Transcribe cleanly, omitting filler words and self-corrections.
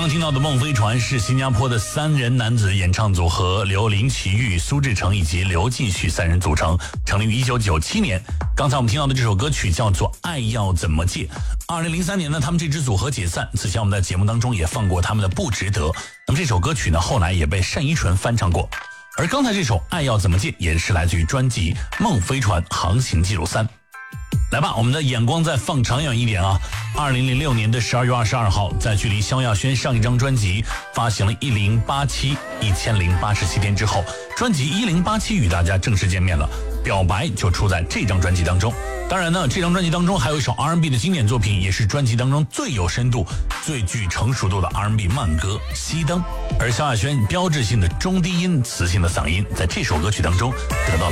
刚听到的《梦飞船》是新加坡的3人男子演唱组合刘林奇玉、苏志成以及刘继续3人组成，成立于1997年。刚才我们听到的这首歌曲叫做《爱要怎么戒》。2003年呢，他们这支组合解散。此前我们在节目当中也放过他们的《不值得》。那么这首歌曲呢，后来也被单依纯翻唱过。而刚才这首《爱要怎么戒》也是来自于专辑《梦飞船航行记录3》。来吧，我们的眼光再放长远一点啊！2006年的12月22号，在距离萧亚轩上一张专辑发行了1087天之后，专辑1087与大家正式见面了。表白就出在这张专辑当中。当然呢，这张专辑当中还有一首 R&B 的经典作品，也是专辑当中最有深度、最具成熟度的 R&B 慢歌《熄灯》。而萧亚轩标志性的中低音磁性的嗓音，在这首歌曲当中得到了